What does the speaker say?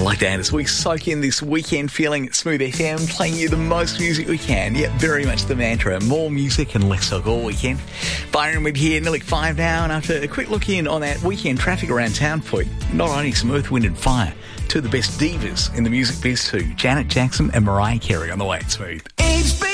like that as we soak in this weekend feeling at Smooth FM, playing you the most music we can. Yeah, very much the mantra. More music and less talk all weekend. Byron with here, nearly 5 now, and after a quick look in on that weekend traffic around town for you, not only some Earth, Wind and Fire, two of the best divas in the music biz too, Janet Jackson and Mariah Carey on the way at Smooth.